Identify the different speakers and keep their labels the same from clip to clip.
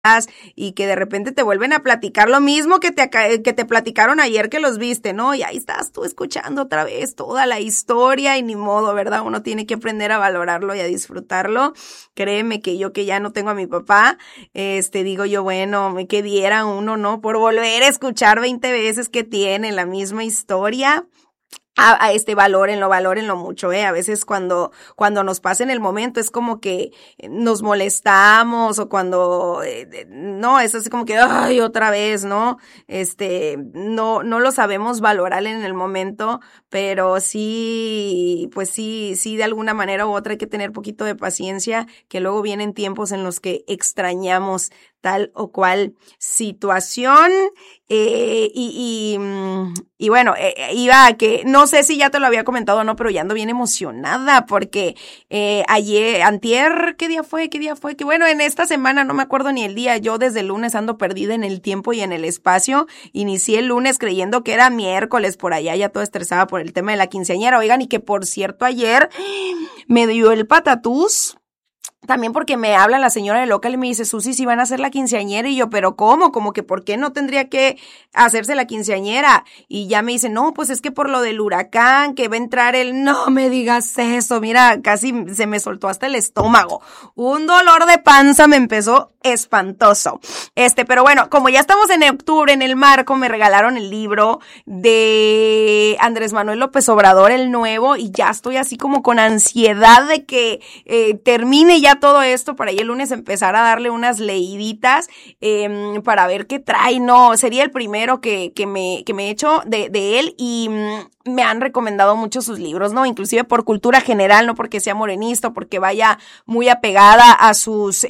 Speaker 1: y que de repente te vuelven a platicar lo mismo que te platicaron ayer que los viste, ¿no? Y ahí estás tú escuchando otra vez toda la historia y ni modo, ¿verdad? Uno tiene que aprender a valorarlo y a disfrutarlo. Créeme que yo que ya no tengo a mi papá, digo yo, bueno, que diera uno, ¿no? Por volver a escuchar 20 veces que tiene la misma historia. Valórenlo mucho, A veces cuando nos pasa en el momento es como que nos molestamos o cuando, no, es así como que, ay, otra vez, ¿no? No lo sabemos valorar en el momento, pero sí, pues sí, de alguna manera u otra hay que tener poquito de paciencia, que luego vienen tiempos en los que extrañamos tal o cual situación, y bueno, iba a que, no sé si ya te lo había comentado o no, pero ya ando bien emocionada porque antier, ¿qué día fue? Que bueno, en esta semana no me acuerdo ni el día, yo desde el lunes ando perdida en el tiempo y en el espacio, inicié el lunes creyendo que era miércoles por allá, ya toda estresada por el tema de la quinceañera, oigan, y que por cierto ayer me dio el patatús. También porque me habla la señora del local y me dice, Susi, si van a hacer la quinceañera, y yo, pero ¿cómo? Como que ¿por qué no tendría que hacerse la quinceañera? Y ya me dice, no, pues es que por lo del huracán, que va a entrar no me digas eso, mira, casi se me soltó hasta el estómago. Un dolor de panza me empezó espantoso. Pero bueno, como ya estamos en octubre, en el marco, me regalaron el libro de Andrés Manuel López Obrador, el nuevo, y ya estoy así como con ansiedad de que termine ya todo esto para ya el lunes empezar a darle unas leíditas para ver qué trae, ¿no? Sería el primero que me he hecho de él y me han recomendado mucho sus libros, ¿no? Inclusive por cultura general, no porque sea morenista, porque vaya muy apegada a sus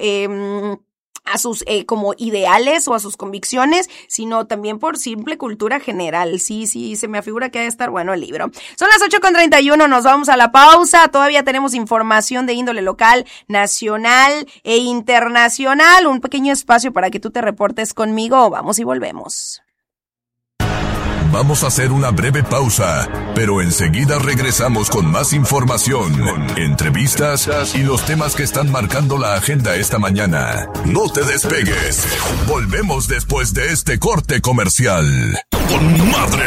Speaker 1: como ideales o a sus convicciones, sino también por simple cultura general. Sí, se me afigura que ha de estar bueno el libro. Son las 8:31, nos vamos a la pausa. Todavía tenemos información de índole local, nacional e internacional. Un pequeño espacio para que tú te reportes conmigo. Vamos y volvemos.
Speaker 2: Vamos a hacer una breve pausa, pero enseguida regresamos con más información, entrevistas y los temas que están marcando la agenda esta mañana. No te despegues. Volvemos después de este corte comercial. ¡Con madre!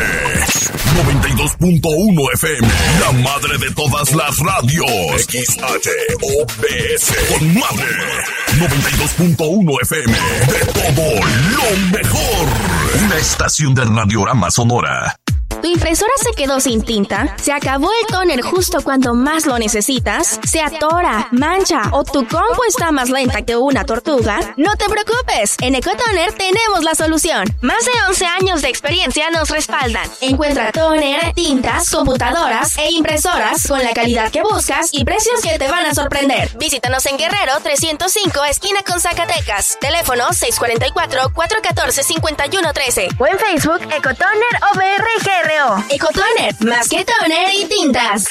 Speaker 2: 92.1 FM, la madre de todas las radios. XHOBS. ¡Con madre! 92.1 FM, de todo lo mejor. Una estación de Radiorama Sonora.
Speaker 3: ¿Tu impresora se quedó sin tinta? ¿Se acabó el tóner justo cuando más lo necesitas? ¿Se atora, mancha o tu compu está más lenta que una tortuga? No te preocupes, en Ecotoner tenemos la solución. Más de 11 años de experiencia nos respaldan. Encuentra tóner, tintas, computadoras e impresoras con la calidad que buscas y precios que te van a sorprender. Visítanos en Guerrero 305, esquina con Zacatecas. Teléfono 644-414-5113 o en Facebook Ecotoner OBRGR. Ecotoner, más que toner y tintas.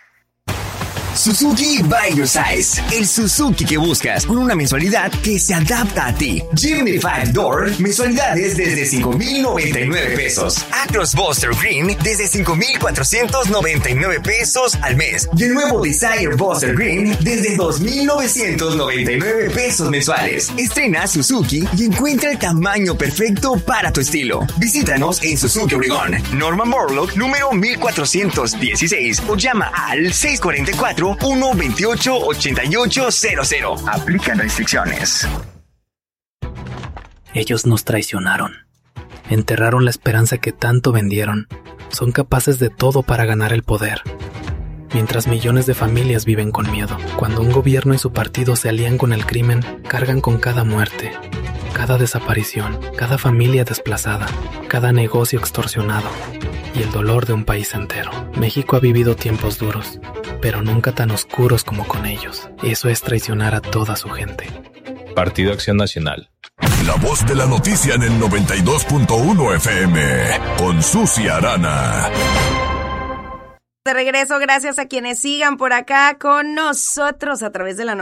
Speaker 4: Suzuki by your size. El Suzuki que buscas con una mensualidad que se adapta a ti. Jimny 5-Door, mensualidades desde 5,099 pesos. Acros Buster Green desde 5,499 pesos al mes. Y el nuevo Desire Buster Green desde 2,999 pesos mensuales. Estrena Suzuki y encuentra el tamaño perfecto para tu estilo. Visítanos en Suzuki Obregón, Norman Borlaug, número 1416, o llama al 644-128-8800. Aplican restricciones.
Speaker 5: Ellos nos traicionaron. Enterraron la esperanza que tanto vendieron. Son capaces de todo para ganar el poder. Mientras millones de familias viven con miedo. Cuando un gobierno y su partido se alían con el crimen, cargan con cada muerte, cada desaparición, cada familia desplazada, cada negocio extorsionado y el dolor de un país entero. México ha vivido tiempos duros, pero nunca tan oscuros como con ellos. Eso es traicionar a toda su gente.
Speaker 6: Partido Acción Nacional.
Speaker 2: La voz de la noticia en el 92.1 FM, con Susi Arana.
Speaker 1: de regreso, gracias a quienes sigan por acá con nosotros a través de la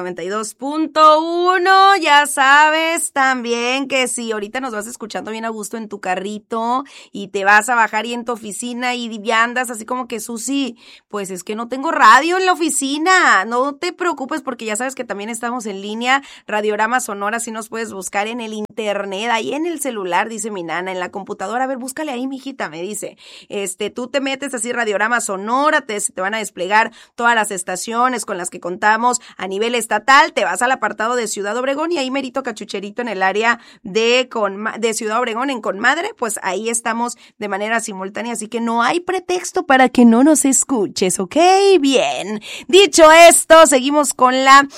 Speaker 1: 92.1. Ya sabes también que si ahorita nos vas escuchando bien a gusto en tu carrito y te vas a bajar y en tu oficina y ya andas así como que, Susi, pues es que no tengo radio en la oficina. No te preocupes porque ya sabes que también estamos en línea, Radiorama Sonora, si nos puedes buscar en el internet, ahí en el celular, dice mi nana, en la computadora, a ver, búscale ahí, mijita, me dice. Tú te metes así Radiorama Sonora, se te van a desplegar todas las estaciones con las que contamos a nivel estatal, te vas al apartado de Ciudad Obregón y ahí merito cachucherito en el área de Ciudad Obregón en Conmadre, pues ahí estamos de manera simultánea, así que no hay pretexto para que no nos escuches, ¿ok? Bien, dicho esto, seguimos con la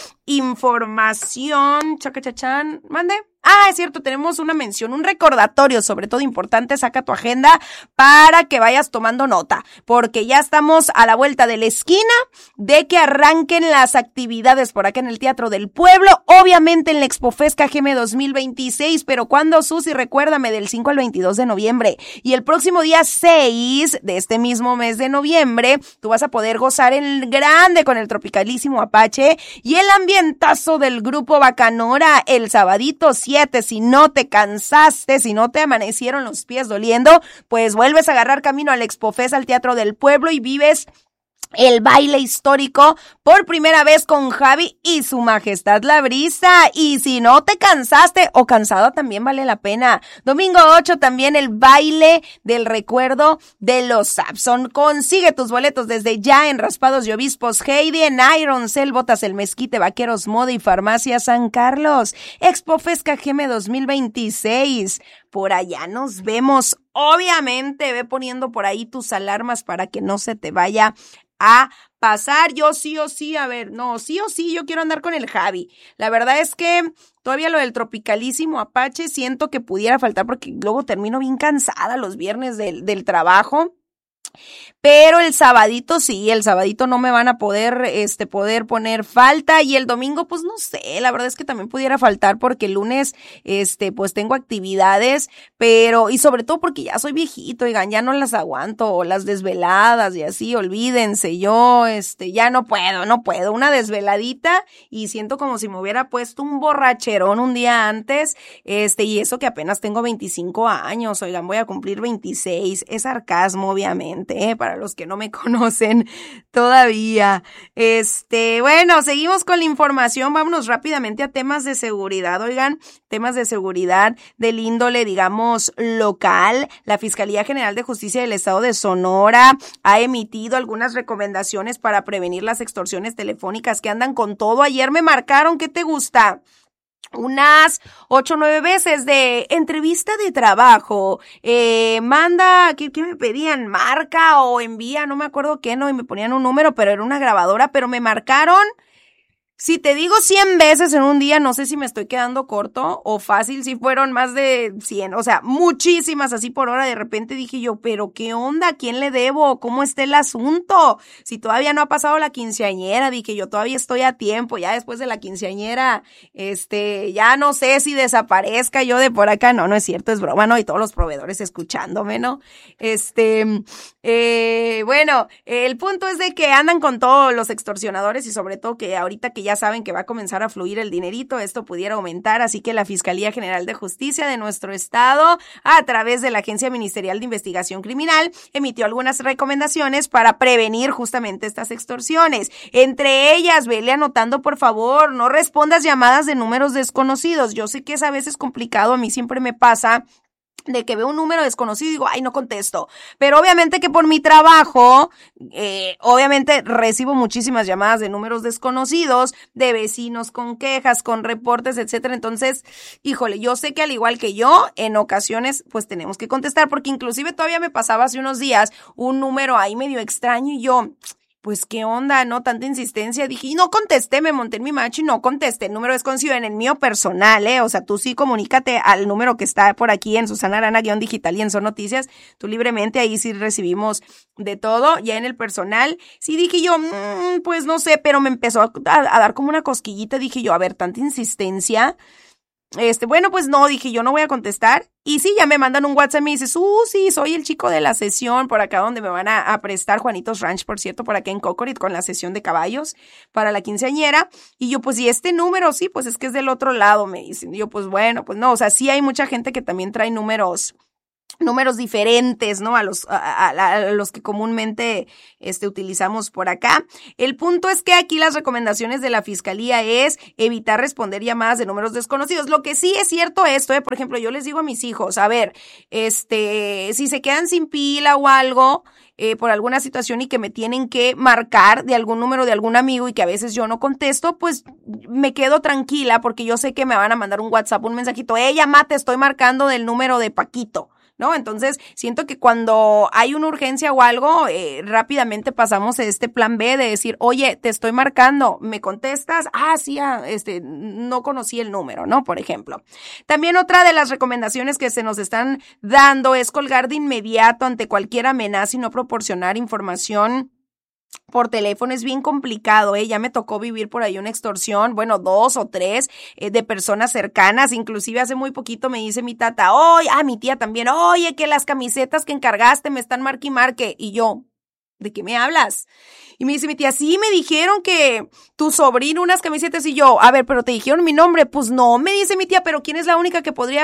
Speaker 1: información. Chacachachán, mande. Es cierto, tenemos una mención, un recordatorio, sobre todo importante, saca tu agenda para que vayas tomando nota, porque ya estamos a la vuelta de la esquina de que arranquen las actividades por acá en el Teatro del Pueblo, obviamente en la Expofest KGM 2026, pero ¿cuándo, Susi? Recuérdame, del 5 al 22 de noviembre, y el próximo día 6 de este mismo mes de noviembre, tú vas a poder gozar en grande con el tropicalísimo Apache y el ambientazo del grupo Bacanora el sabadito 7. Si no te cansaste, si no te amanecieron los pies doliendo, pues vuelves a agarrar camino al Expofest, al Teatro del Pueblo y vives el baile histórico por primera vez con Javi y su majestad la brisa. Y si no te cansaste o cansada, también vale la pena. Domingo 8 también el baile del recuerdo de los Sapson. Consigue tus boletos desde ya en Raspados y Obispos Heidi, en Iron Cell, Botas el Mezquite, Vaqueros Moda y Farmacia San Carlos. Expofest KGM 2026. Por allá nos vemos. Obviamente ve poniendo por ahí tus alarmas para que no se te vaya a pasar. Yo sí o sí, yo quiero andar con el Javi. La verdad es que todavía lo del tropicalísimo Apache siento que pudiera faltar porque luego termino bien cansada los viernes del trabajo. Pero el sabadito sí, el sabadito no me van a poder poner falta, y el domingo pues no sé, la verdad es que también pudiera faltar porque el lunes pues tengo actividades, pero y sobre todo porque ya soy viejito, oigan, ya no las aguanto, o las desveladas y así, olvídense, yo ya no puedo, una desveladita y siento como si me hubiera puesto un borracherón un día antes, y eso que apenas tengo 25 años, oigan, voy a cumplir 26, es sarcasmo obviamente, para los que no me conocen todavía. Bueno, seguimos con la información, vámonos rápidamente a temas de seguridad, oigan, temas de seguridad del índole, digamos, local. La Fiscalía General de Justicia del Estado de Sonora ha emitido algunas recomendaciones para prevenir las extorsiones telefónicas que andan con todo. Ayer me marcaron, ¿qué te gusta? Unas 8 o 9 veces de entrevista de trabajo, manda, ¿qué me pedían? Marca o envía, no me acuerdo qué, no, y me ponían un número, pero era una grabadora, pero me marcaron. Si te digo 100 veces en un día, no sé si me estoy quedando corto o fácil, si fueron más de 100, o sea, muchísimas así por hora. De repente dije yo, pero ¿qué onda? ¿A quién le debo? ¿Cómo está el asunto? Si todavía no ha pasado la quinceañera, dije yo, todavía estoy a tiempo, ya después de la quinceañera, ya no sé si desaparezca yo de por acá. No es cierto, es broma, ¿no? Y todos los proveedores escuchándome, ¿no? Bueno, el punto es de que andan con todos los extorsionadores y sobre todo que ahorita que ya saben que va a comenzar a fluir el dinerito, esto pudiera aumentar, así que la Fiscalía General de Justicia de nuestro estado, a través de la Agencia Ministerial de Investigación Criminal, emitió algunas recomendaciones para prevenir justamente estas extorsiones. Entre ellas, vele anotando por favor, no respondas llamadas de números desconocidos. Yo sé que es a veces complicado, a mí siempre me pasa de que veo un número desconocido y digo, no contesto. Pero obviamente que por mi trabajo, obviamente recibo muchísimas llamadas de números desconocidos, de vecinos con quejas, con reportes, etcétera. Entonces, híjole, yo sé que al igual que yo, en ocasiones, pues tenemos que contestar, porque inclusive todavía me pasaba hace unos días un número ahí medio extraño y yo, pues qué onda, ¿no? Tanta insistencia. Dije, y no contesté, me monté en mi macho y no contesté. El número desconocido en el mío personal, O sea, tú sí comunícate al número que está por aquí en Susana Arana-Digital y en Son Noticias. Tú libremente, ahí sí recibimos de todo. Ya en el personal, sí dije yo, pues no sé, pero me empezó a dar como una cosquillita. Dije yo, a ver, tanta insistencia. Bueno, pues no, dije, yo no voy a contestar. Y sí, ya me mandan un WhatsApp y me dice, sí, soy el chico de la sesión por acá donde me van a prestar Juanitos Ranch, por cierto, por acá en Cocorit con la sesión de caballos para la quinceañera. Y yo, pues, ¿y este número? Sí, pues es que es del otro lado, me dicen. Y yo, pues bueno, pues no, o sea, sí hay mucha gente que también trae números diferentes, ¿no? A los que comúnmente utilizamos por acá. El punto es que aquí las recomendaciones de la fiscalía es evitar responder llamadas de números desconocidos. Lo que sí es cierto por ejemplo, yo les digo a mis hijos, a ver, si se quedan sin pila o algo, por alguna situación y que me tienen que marcar de algún número de algún amigo y que a veces yo no contesto, pues me quedo tranquila porque yo sé que me van a mandar un WhatsApp, un mensajito, mamá, te estoy marcando del número de Paquito, ¿no? Entonces, siento que cuando hay una urgencia o algo, rápidamente pasamos a este plan B de decir, oye, te estoy marcando, ¿me contestas? Sí, no conocí el número, ¿no? Por ejemplo. También otra de las recomendaciones que se nos están dando es colgar de inmediato ante cualquier amenaza y no proporcionar información por teléfono. Es bien complicado, ya me tocó vivir por ahí una extorsión, 2 o 3 de personas cercanas, inclusive hace muy poquito me dice mi tata, mi tía también, oye, que las camisetas que encargaste me están marque y marque, y yo, ¿de qué me hablas? Y me dice mi tía, sí, me dijeron que tu sobrino unas camisetas, y yo, a ver, pero te dijeron mi nombre. Pues no, me dice mi tía, pero ¿quién es la única que podría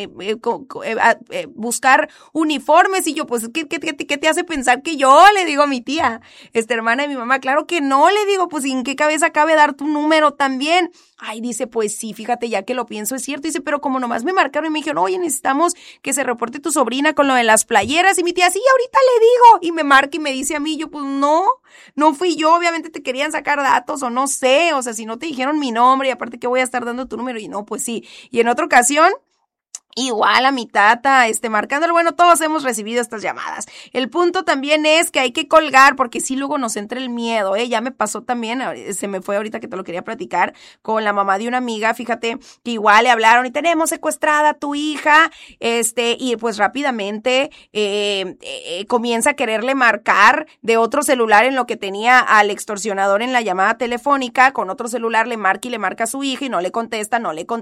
Speaker 1: buscar uniformes? Y yo, pues, ¿qué te hace pensar que yo? Le digo a mi tía, hermana de mi mamá, claro que no, le digo, pues, ¿en qué cabeza cabe dar tu número también? Dice, pues sí, fíjate, ya que lo pienso, es cierto. Dice, pero como nomás me marcaron y me dijeron, oye, necesitamos que se reporte tu sobrina con lo de las playeras. Y mi tía, sí, ahorita le digo. Y me marca y me dice a mí, yo, pues no fui yo, obviamente te querían sacar datos o no sé, o sea, si no te dijeron mi nombre y aparte que voy a estar dando tu número, y no, pues sí. Y en otra ocasión, igual a mi tata, marcándolo, todos hemos recibido estas llamadas. El punto también es que hay que colgar, porque sí luego nos entra el miedo, ya me pasó también, se me fue ahorita que te lo quería platicar, con la mamá de una amiga, fíjate, que igual le hablaron y tenemos secuestrada a tu hija, y pues rápidamente, comienza a quererle marcar de otro celular en lo que tenía al extorsionador en la llamada telefónica, con otro celular le marca y le marca a su hija y no le contesta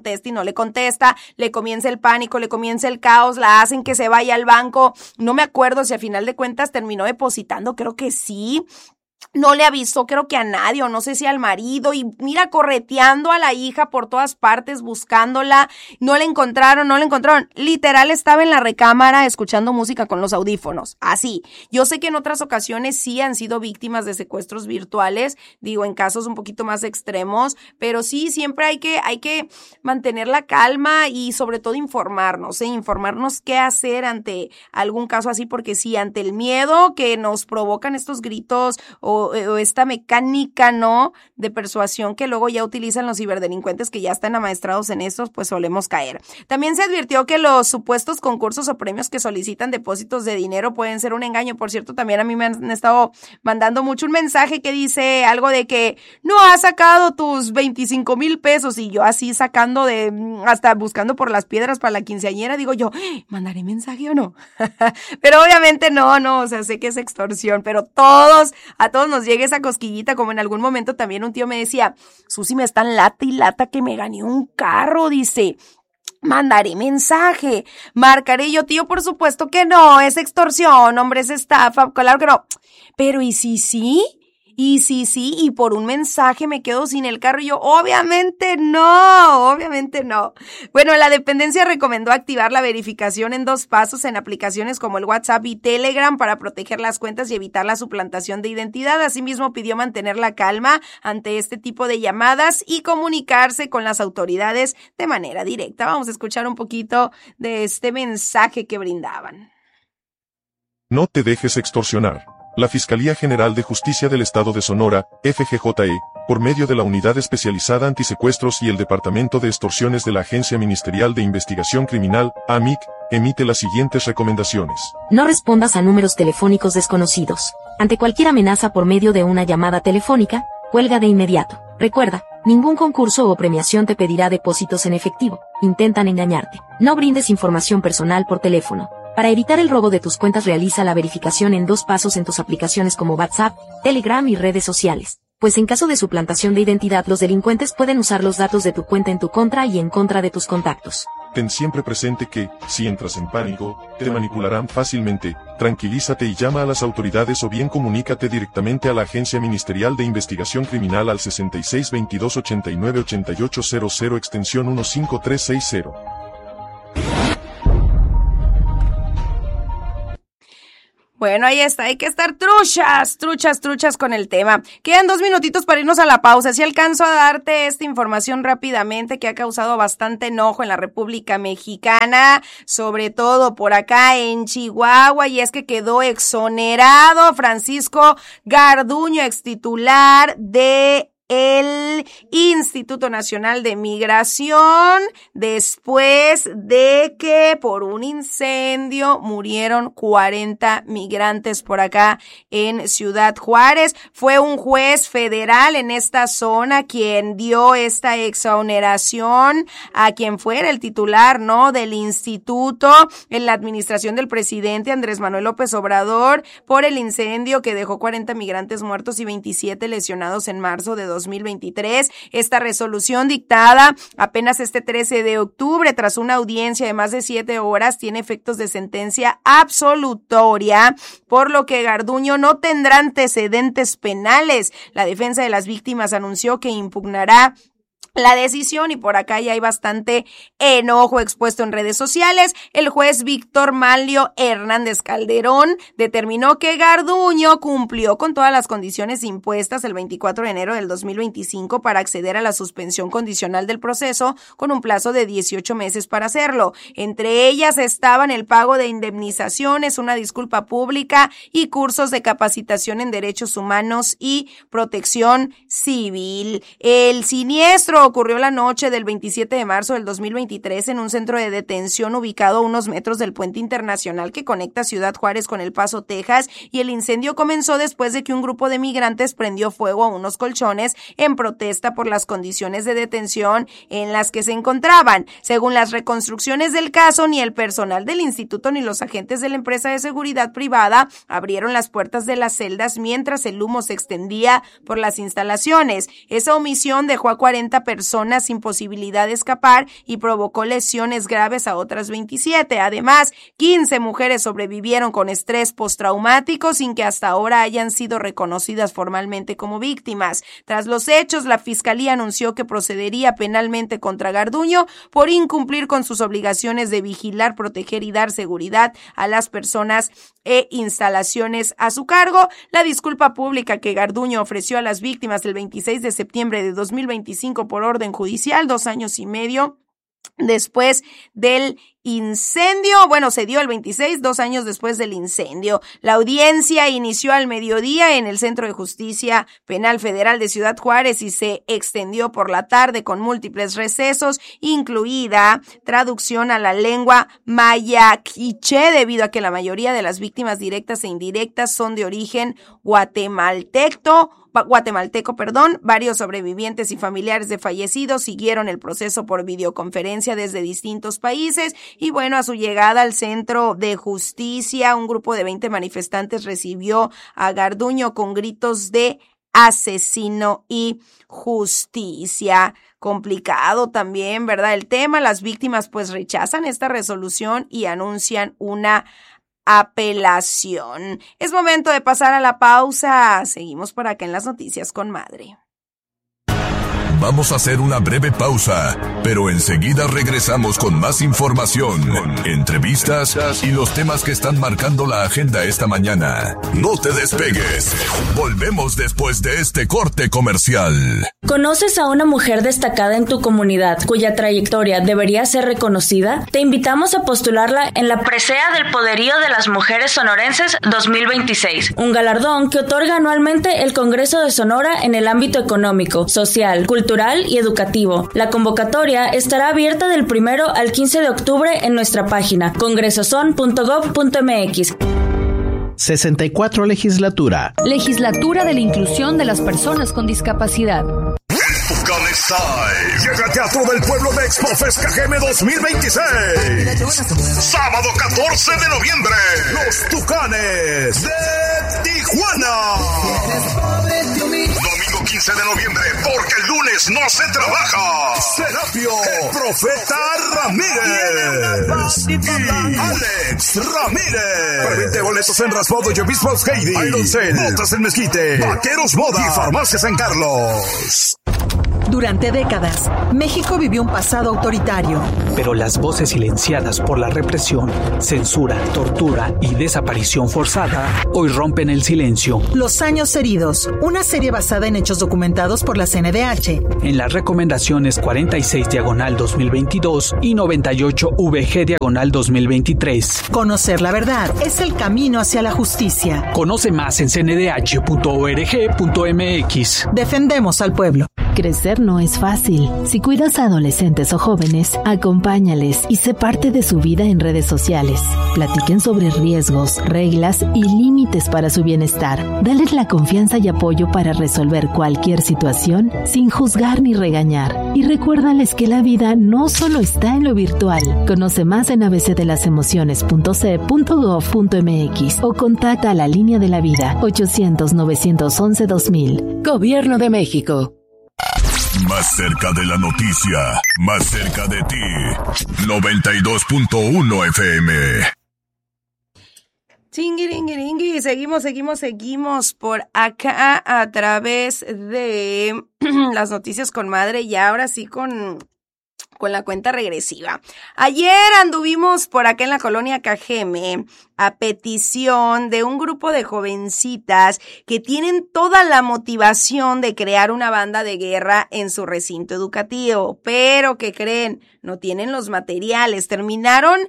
Speaker 1: le comienza el pánico, le comienza el caos, la hacen que se vaya al banco, no me acuerdo si a final de cuentas terminó depositando, creo que sí. No le avisó, creo que a nadie, o no sé si al marido, y mira, correteando a la hija por todas partes, buscándola, no la encontraron, literal estaba en la recámara escuchando música con los audífonos, así. Yo sé que en otras ocasiones sí han sido víctimas de secuestros virtuales, digo, en casos un poquito más extremos, pero sí, siempre hay que mantener la calma y sobre todo informarnos qué hacer ante algún caso así, porque sí, ante el miedo que nos provocan estos gritos o esta mecánica, ¿no?, de persuasión que luego ya utilizan los ciberdelincuentes que ya están amaestrados en estos, pues solemos caer. También se advirtió que los supuestos concursos o premios que solicitan depósitos de dinero pueden ser un engaño. Por cierto, también a mí me han estado mandando mucho un mensaje que dice algo de que no has sacado tus 25,000 pesos, y yo así sacando hasta buscando por las piedras para la quinceañera, digo yo, ¿mandaré mensaje o no? Pero obviamente no, o sea, sé que es extorsión, pero a todos nos llega esa cosquillita, como en algún momento también un tío me decía, Susi, me están lata y lata que me gané un carro, dice, mandaré mensaje, marcaré. Yo, tío, por supuesto que no, es extorsión, hombre, es estafa, claro que no, pero ¿y si sí? Y sí, por un mensaje me quedo sin el carro. Y yo, obviamente no. Bueno, la dependencia recomendó activar la verificación en 2 pasos en aplicaciones como el WhatsApp y Telegram para proteger las cuentas y evitar la suplantación de identidad. Asimismo, pidió mantener la calma ante este tipo de llamadas y comunicarse con las autoridades de manera directa. Vamos a escuchar un poquito de este mensaje que brindaban.
Speaker 7: No te dejes extorsionar. La Fiscalía General de Justicia del Estado de Sonora, FGJE, por medio de la Unidad Especializada Antisecuestros y el Departamento de Extorsiones de la Agencia Ministerial de Investigación Criminal, AMIC, emite las siguientes recomendaciones.
Speaker 8: No respondas a números telefónicos desconocidos. Ante cualquier amenaza por medio de una llamada telefónica, cuelga de inmediato. Recuerda, ningún concurso o premiación te pedirá depósitos en efectivo. Intentan engañarte. No brindes información personal por teléfono. Para evitar el robo de tus cuentas, realiza la verificación en 2 pasos en tus aplicaciones como WhatsApp, Telegram y redes sociales. pues en caso de suplantación de identidad los delincuentes pueden usar los datos de tu cuenta en tu contra y en contra de tus contactos.
Speaker 7: Ten siempre presente que, si entras en pánico, te manipularán fácilmente. Tranquilízate y llama a las autoridades o bien comunícate directamente a la Agencia Ministerial de Investigación Criminal al 6622898800 extensión 15360.
Speaker 1: Bueno, ahí está, hay que estar truchas con el tema. Quedan 2 minutitos para irnos a la pausa. Si alcanzo a darte esta información rápidamente que ha causado bastante enojo en la República Mexicana, sobre todo por acá en Chihuahua, y es que quedó exonerado Francisco Garduño, extitular de el Instituto Nacional de Migración, después de que por un incendio murieron 40 migrantes por acá en Ciudad Juárez. Fue un juez federal en esta zona quien dio esta exoneración a quien fuera el titular, ¿no?, del instituto en la administración del presidente Andrés Manuel López Obrador por el incendio que dejó 40 migrantes muertos y 27 lesionados en marzo de 2023. Esta resolución dictada apenas este 13 de octubre tras una audiencia de más de 7 horas tiene efectos de sentencia absolutoria, por lo que Garduño no tendrá antecedentes penales. La defensa de las víctimas anunció que impugnará la decisión y por acá ya hay bastante enojo expuesto en redes sociales. El juez Víctor Manlio Hernández Calderón determinó que Garduño cumplió con todas las condiciones impuestas el 24 de enero del 2025 para acceder a la suspensión condicional del proceso con un plazo de 18 meses para hacerlo. Entre ellas estaban el pago de indemnizaciones, una disculpa pública y cursos de capacitación en derechos humanos y protección civil. El siniestro ocurrió la noche del 27 de marzo del 2023 en un centro de detención ubicado a unos metros del puente internacional que conecta Ciudad Juárez con El Paso, Texas, y el incendio comenzó después de que un grupo de migrantes prendió fuego a unos colchones en protesta por las condiciones de detención en las que se encontraban. Según las reconstrucciones del caso, ni el personal del instituto ni los agentes de la empresa de seguridad privada abrieron las puertas de las celdas mientras el humo se extendía por las instalaciones. Esa omisión dejó a 40 personas sin posibilidad de escapar y provocó lesiones graves a otras 27. Además, 15 mujeres sobrevivieron con estrés postraumático sin que hasta ahora hayan sido reconocidas formalmente como víctimas. Tras los hechos, la Fiscalía anunció que procedería penalmente contra Garduño por incumplir con sus obligaciones de vigilar, proteger y dar seguridad a las personas e instalaciones a su cargo. La disculpa pública que Garduño ofreció a las víctimas el 26 de septiembre de 2025 por orden judicial, 2 años y medio después del incendio, se dio el 26, 2 años después del incendio. La audiencia inició al mediodía en el Centro de Justicia Penal Federal de Ciudad Juárez y se extendió por la tarde con múltiples recesos, incluida traducción a la lengua maya quiché, debido a que la mayoría de las víctimas directas e indirectas son de origen guatemalteco. Varios sobrevivientes y familiares de fallecidos siguieron el proceso por videoconferencia desde distintos países y a su llegada al Centro de Justicia, un grupo de 20 manifestantes recibió a Garduño con gritos de asesino y justicia. Complicado también, ¿verdad? El tema, las víctimas rechazan esta resolución y anuncian una apelación. Es momento de pasar a la pausa. Seguimos por acá en las noticias con Madre.
Speaker 2: Vamos a hacer una breve pausa, pero enseguida regresamos con más información, entrevistas y los temas que están marcando la agenda esta mañana. No te despegues. Volvemos después de este corte comercial.
Speaker 9: ¿Conoces a una mujer destacada en tu comunidad cuya trayectoria debería ser reconocida? Te invitamos a postularla en la presea del Poderío de las Mujeres Sonorenses 2026, un galardón que otorga anualmente el Congreso de Sonora en el ámbito económico, social, cultural y educativo. La convocatoria estará abierta del 1 al 15 de octubre en nuestra página congresoson.gov.mx.
Speaker 10: 64 Legislatura.
Speaker 11: Legislatura de la Inclusión de las Personas con Discapacidad.
Speaker 10: Tucanes Style. Llega al Teatro del Pueblo de Expofest Cajeme 2026. Sábado 14 de noviembre. Los Tucanes de Tijuana. Domingo 15 de noviembre, porque el lunes no se trabaja. Serapio, el Profeta Ramírez y Alex Ramírez. Prevente boletos en Raspado y Obispo Heidi, Iron Cell, Botas El Mezquite, Vaqueros Moda y Farmacia San Carlos.
Speaker 11: Durante décadas, México vivió un pasado autoritario.
Speaker 12: Pero las voces silenciadas por la represión, censura, tortura y desaparición forzada hoy rompen el silencio.
Speaker 11: Los años heridos, una serie basada en hechos documentados por la CNDH.
Speaker 12: En las recomendaciones 46/2022 y 98/VG/2023.
Speaker 11: Conocer la verdad es el camino hacia la justicia.
Speaker 12: Conoce más en cndh.org.mx.
Speaker 11: Defendemos al pueblo.
Speaker 13: Crecer no es fácil. Si cuidas a adolescentes o jóvenes, acompáñales y sé parte de su vida en redes sociales. Platiquen sobre riesgos, reglas y límites para su bienestar. Dales la confianza y apoyo para resolver cualquier situación sin juzgar ni regañar. Y recuérdales que la vida no solo está en lo virtual. Conoce más en abcdelasemociones.ce.gov.mx o contacta a la Línea de la Vida 800-911-2000. Gobierno de México.
Speaker 2: Más cerca de la noticia, más cerca de ti. 92.1 FM.
Speaker 1: Chingiringiringui, seguimos por acá a través de las noticias con madre y ahora sí con la cuenta regresiva. Ayer anduvimos por acá en la colonia Cajeme a petición de un grupo de jovencitas que tienen toda la motivación de crear una banda de guerra en su recinto educativo, pero ¿qué creen? No tienen los materiales. Terminaron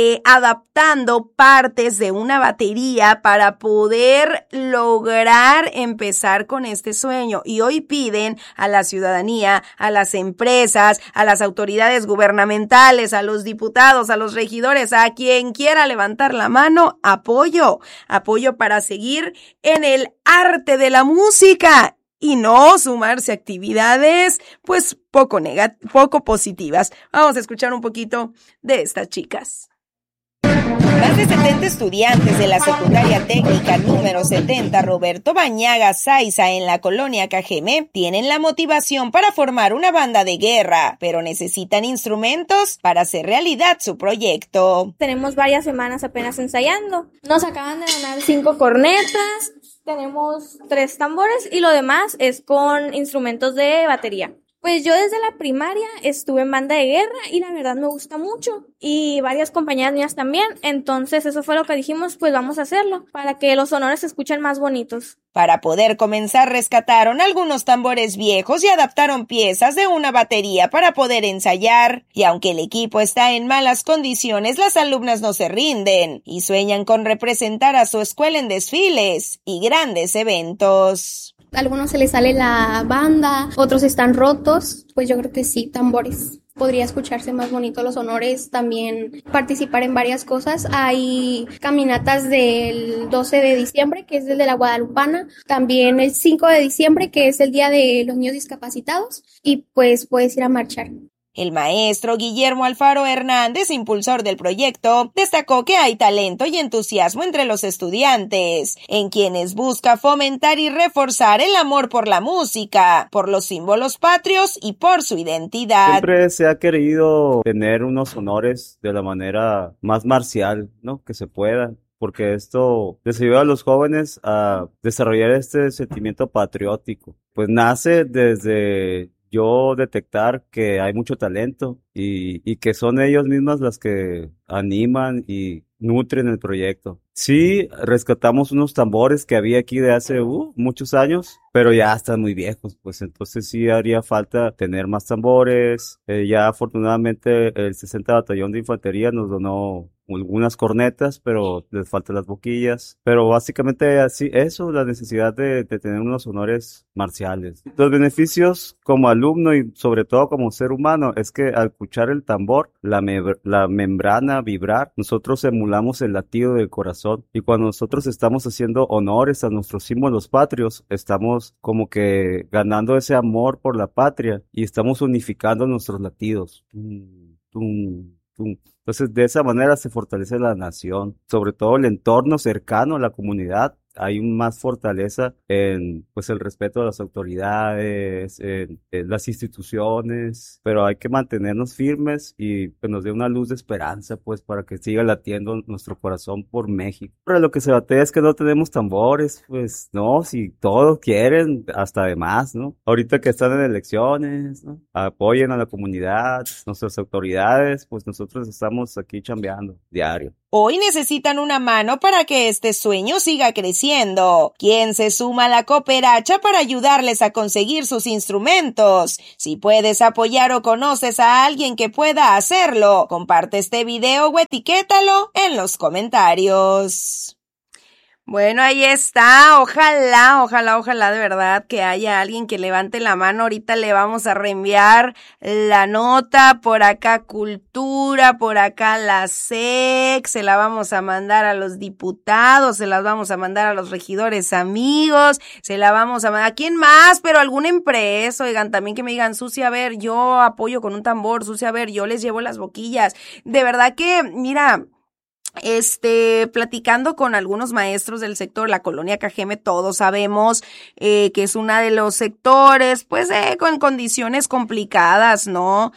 Speaker 1: adaptando partes de una batería para poder lograr empezar con este sueño. Y hoy piden a la ciudadanía, a las empresas, a las autoridades gubernamentales, a los diputados, a los regidores, a quien quiera levantar la mano, apoyo para seguir en el arte de la música y no sumarse a actividades pues poco positivas. Vamos a escuchar un poquito de estas chicas. Más de 70 estudiantes de la secundaria técnica número 70 Roberto Bañaga Saiza en la colonia Cajeme tienen la motivación para formar una banda de guerra, pero necesitan instrumentos para hacer realidad su proyecto.
Speaker 14: Tenemos varias semanas apenas ensayando. Nos acaban de donar 5 cornetas, tenemos 3 tambores y lo demás es con instrumentos de batería. Pues yo desde la primaria estuve en banda de guerra y la verdad me gusta mucho y varias compañeras mías también, entonces eso fue lo que dijimos, pues vamos a hacerlo para que los sonores se escuchen más bonitos.
Speaker 1: Para poder comenzar rescataron algunos tambores viejos y adaptaron piezas de una batería para poder ensayar. Y aunque el equipo está en malas condiciones, las alumnas no se rinden y sueñan con representar a su escuela en desfiles y grandes eventos.
Speaker 15: A algunos se les sale la banda, otros están rotos, pues yo creo que sí, tambores. Podría escucharse más bonito los honores, también participar en varias cosas. Hay caminatas del 12 de diciembre, que es el de la Guadalupana, también el 5 de diciembre, que es el Día de los Niños Discapacitados, y pues puedes ir a marchar.
Speaker 1: El maestro Guillermo Alfaro Hernández, impulsor del proyecto, destacó que hay talento y entusiasmo entre los estudiantes, en quienes busca fomentar y reforzar el amor por la música, por los símbolos patrios y por su identidad.
Speaker 16: Siempre se ha querido tener unos honores de la manera más marcial, ¿no?, que se pueda, porque esto les ayuda a los jóvenes a desarrollar este sentimiento patriótico. Pues nace desde yo detectar que hay mucho talento y que son ellos mismas las que animan y nutren el proyecto. Sí, rescatamos unos tambores que había aquí de hace muchos años, pero ya están muy viejos, pues entonces sí haría falta tener más tambores. Ya afortunadamente el 60 Batallón de Infantería nos donó algunas cornetas, pero les faltan las boquillas. Pero básicamente así, eso, la necesidad de tener unos honores marciales. Los beneficios como alumno y sobre todo como ser humano es que al escuchar el tambor, la membrana vibrar, nosotros emulamos el latido del corazón. Y cuando nosotros estamos haciendo honores a nuestros símbolos patrios, estamos como que ganando ese amor por la patria y estamos unificando nuestros latidos. Entonces, de esa manera se fortalece la nación, sobre todo el entorno cercano a la comunidad. Hay más fortaleza en pues el respeto a las autoridades, en las instituciones, pero hay que mantenernos firmes y que nos dé una luz de esperanza, pues, para que siga latiendo nuestro corazón por México. Pero lo que se batalla es que no tenemos tambores, pues, no, si todos quieren, hasta de más, ¿no? Ahorita que están en elecciones, ¿no? Apoyen a la comunidad, nuestras autoridades, pues nosotros estamos aquí chambeando diario.
Speaker 1: Hoy necesitan una mano para que este sueño siga creciendo. ¿Quién se suma a la cooperacha para ayudarles a conseguir sus instrumentos? Si puedes apoyar o conoces a alguien que pueda hacerlo, comparte este video o etiquétalo en los comentarios. Bueno, ahí está. Ojalá de verdad que haya alguien que levante la mano. Ahorita le vamos a reenviar la nota. Por acá Cultura, por acá la SEC, se la vamos a mandar a los diputados, se las vamos a mandar a los regidores amigos, se la vamos a mandar. ¿A quién más? Pero alguna empresa, oigan, también que me digan, Susi, a ver, yo apoyo con un tambor, Susi, a ver, yo les llevo las boquillas. De verdad que, mira, platicando con algunos maestros del sector, la colonia Cajeme, todos sabemos que es uno de los sectores, pues, con condiciones complicadas, ¿no?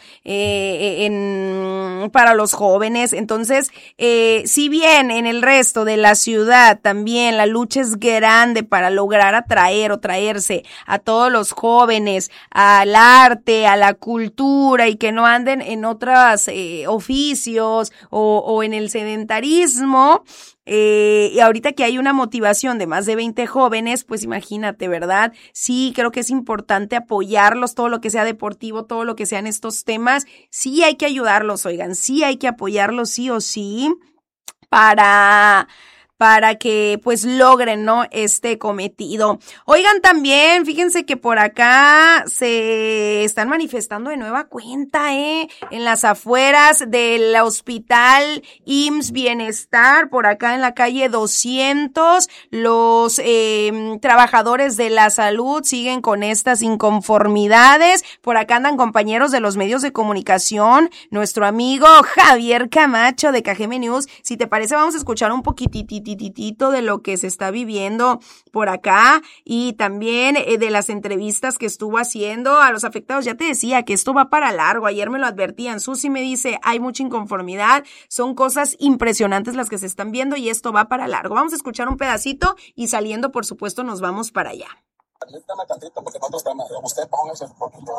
Speaker 1: Para los jóvenes. Entonces, si bien en el resto de la ciudad también la lucha es grande para lograr atraer o traerse a todos los jóvenes al arte, a la cultura y que no anden en otros oficios o en el sedentarismo, y ahorita que hay una motivación de más de 20 jóvenes, pues imagínate, ¿verdad? Sí, creo que es importante apoyarlos, todo lo que sea deportivo, todo lo que sean estos temas, sí hay que ayudarlos, oigan, sí hay que apoyarlos sí o sí para que pues logren, ¿no?, este cometido. Oigan, también, fíjense que por acá se están manifestando de nueva cuenta, en las afueras del hospital IMSS Bienestar, por acá en la calle 200, los trabajadores de la salud siguen con estas inconformidades. Por acá andan compañeros de los medios de comunicación, nuestro amigo Javier Camacho de Cajeme News. Si te parece, vamos a escuchar un poquitito de lo que se está viviendo por acá y también de las entrevistas que estuvo haciendo a los afectados. Ya te decía que esto va para largo, ayer me lo advertían. Susi me dice, hay mucha inconformidad, son cosas impresionantes las que se están viendo y esto va para largo. Vamos a escuchar un pedacito y saliendo, por supuesto, nos vamos para allá.
Speaker 17: Permítame tantito porque nosotros estamos, usted póngase un poquito.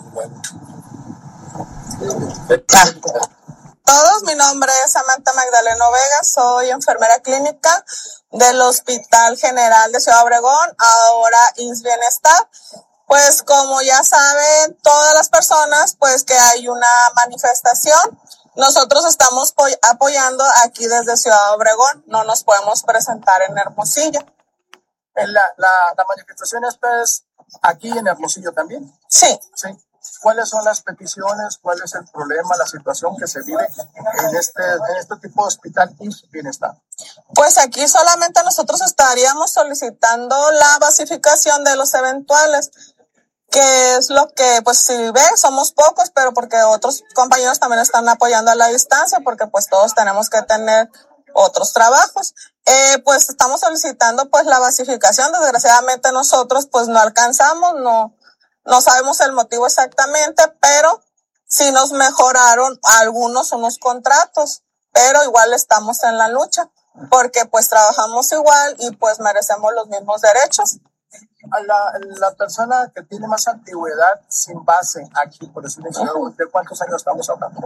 Speaker 18: Todos, mi nombre es Samantha Magdaleno Vega, soy enfermera clínica del Hospital General de Ciudad Obregón, ahora IMSS Bienestar. Pues como ya saben todas las personas, pues que hay una manifestación. Nosotros estamos apoyando aquí desde Ciudad Obregón, no nos podemos presentar en Hermosillo.
Speaker 17: La manifestación esta es aquí en Hermosillo también.
Speaker 18: Sí.
Speaker 17: Sí. ¿Cuáles son las peticiones? ¿Cuál es el problema, la situación que se vive en este tipo de hospital IMSS Bienestar?
Speaker 18: Pues aquí solamente nosotros estaríamos solicitando la basificación de los eventuales, que es lo que, pues si ves, somos pocos, pero porque otros compañeros también están apoyando a la distancia, porque pues todos tenemos que tener otros trabajos. Pues estamos solicitando pues la basificación. Desgraciadamente nosotros pues no alcanzamos, no sabemos el motivo exactamente, pero sí nos mejoraron unos contratos, pero igual estamos en la lucha, porque pues trabajamos igual y pues merecemos los mismos derechos.
Speaker 17: La persona que tiene más antigüedad sin base aquí, por decirlo así, ¿de cuántos años estamos hablando?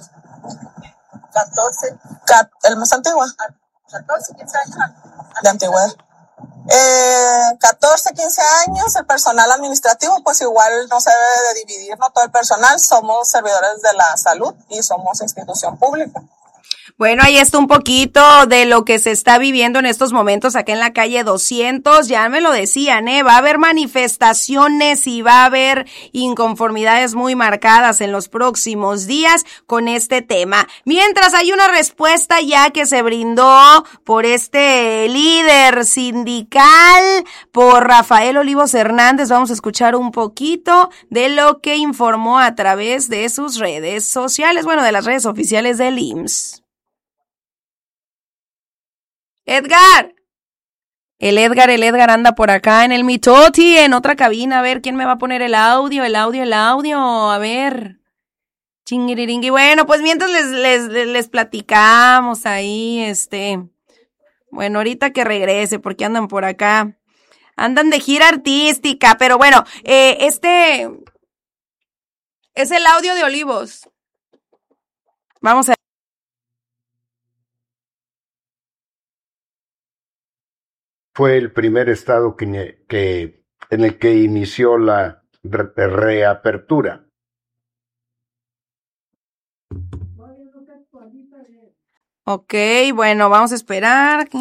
Speaker 18: 14. ¿El más antiguo?
Speaker 17: 14, 15 años.
Speaker 18: De antigüedad. 14, 15 años, el personal administrativo, pues igual no se debe de dividir, no todo el personal, somos servidores de la salud y somos institución pública.
Speaker 1: Bueno, ahí está un poquito de lo que se está viviendo en estos momentos acá en la calle 200. Ya me lo decían, va a haber manifestaciones y va a haber inconformidades muy marcadas en los próximos días con este tema. Mientras hay una respuesta ya que se brindó por este líder sindical, por Rafael Olivos Hernández, vamos a escuchar un poquito de lo que informó a través de sus redes sociales, bueno, de las redes oficiales del IMSS. Edgar. El Edgar anda por acá en el Mitoti, en otra cabina. A ver, ¿quién me va a poner el audio? A ver. Chingiriringui. Bueno, pues mientras les platicamos ahí, bueno, ahorita que regrese, porque andan por acá. Andan de gira artística, pero bueno, es el audio de Olivos. Vamos a
Speaker 19: Fue el primer estado en el que inició la reapertura.
Speaker 1: Ok, bueno, vamos a esperar.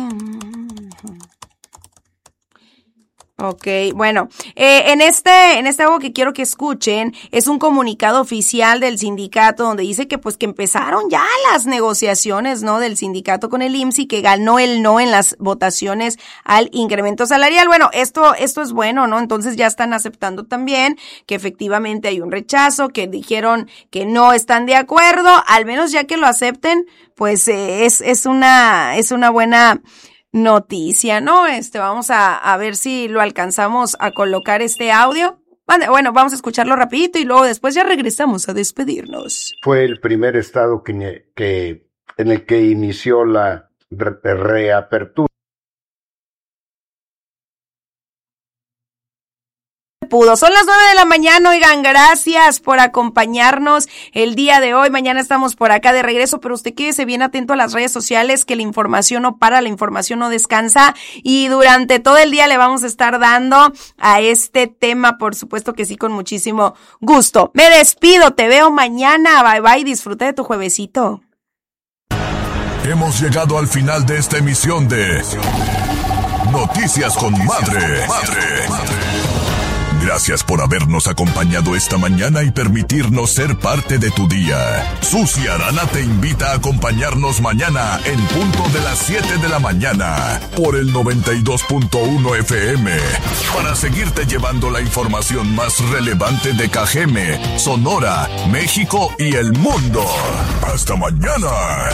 Speaker 1: Ok, bueno, en este algo que quiero que escuchen es un comunicado oficial del sindicato donde dice que pues que empezaron ya las negociaciones, ¿no? Del sindicato con el IMSS y que ganó el no en las votaciones al incremento salarial. Bueno, esto es bueno, ¿no? Entonces ya están aceptando también que efectivamente hay un rechazo, que dijeron que no están de acuerdo, al menos ya que lo acepten, pues es una buena noticia, ¿no? Vamos a ver si lo alcanzamos a colocar este audio. Bueno, vamos a escucharlo rapidito y luego después ya regresamos a despedirnos.
Speaker 19: Fue el primer estado en el que inició la reapertura.
Speaker 1: Son las 9 de la mañana, oigan, gracias por acompañarnos el día de hoy. Mañana estamos por acá de regreso, pero usted quédese bien atento a las redes sociales, que la información no para, la información no descansa, y durante todo el día le vamos a estar dando a este tema, por supuesto que sí, con muchísimo gusto. Me despido, te veo mañana, bye bye, disfruta de tu juevesito.
Speaker 2: Hemos llegado al final de esta emisión de Noticias con Madre. Gracias por habernos acompañado esta mañana y permitirnos ser parte de tu día. Susi Arana te invita a acompañarnos mañana en punto de las 7 de la mañana por el 92.1 FM para seguirte llevando la información más relevante de Cajeme, Sonora, México y el mundo. ¡Hasta mañana!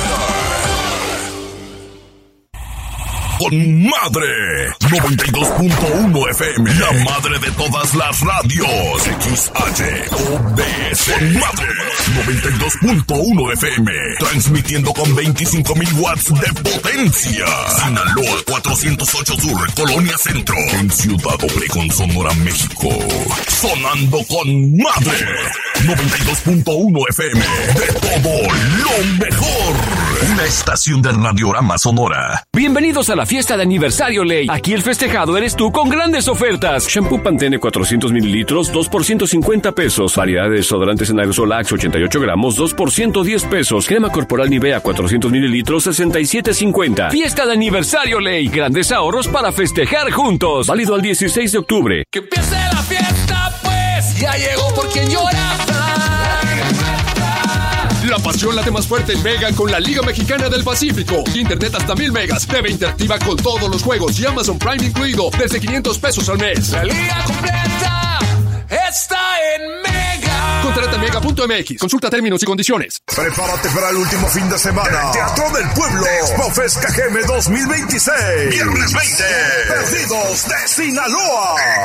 Speaker 2: Con Madre 92.1 FM, la madre de todas las radios. XHOBS con Madre 92.1 FM, transmitiendo con 25,000 watts de potencia. Sinaloa 408 Sur, Colonia Centro, en Ciudad Obregón, Sonora, México. Sonando con Madre 92.1 FM, de todo lo mejor. Una estación de Radiorama Sonora.
Speaker 20: Bienvenidos a la fiesta de aniversario Ley. Aquí el festejado eres tú con grandes ofertas. Shampoo Pantene 400 mililitros, 2 por 150 pesos. Variedad de desodorantes en aerosol Axe 88 gramos, 2 por 110 pesos. Crema corporal Nivea 400 mililitros, 67.50. Fiesta de aniversario Ley. Grandes ahorros para festejar juntos. Válido al 16 de octubre.
Speaker 21: ¡Que empiece la fiesta, pues! Ya llegó por quien llora. La pasión late más fuerte en Mega con la Liga Mexicana del Pacífico. Internet hasta 1000 megas. TV interactiva con todos los juegos y Amazon Prime incluido desde 500 pesos al mes. La liga completa está en Mega. Contrata Mega.mx. Consulta términos y condiciones.
Speaker 10: Prepárate para el último fin de semana. Teatro del Pueblo. Expofest Cajeme 2026. Viernes 20. Perdidos de Sinaloa.